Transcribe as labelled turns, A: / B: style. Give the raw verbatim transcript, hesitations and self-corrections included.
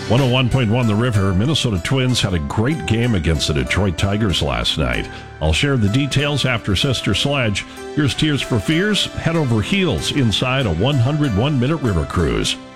A: one oh one point one The River, Minnesota Twins had a great game against the Detroit Tigers last night. I'll share the details after Sister Sledge. Here's Tears for Fears, Head Over Heels inside a one hundred one minute river cruise.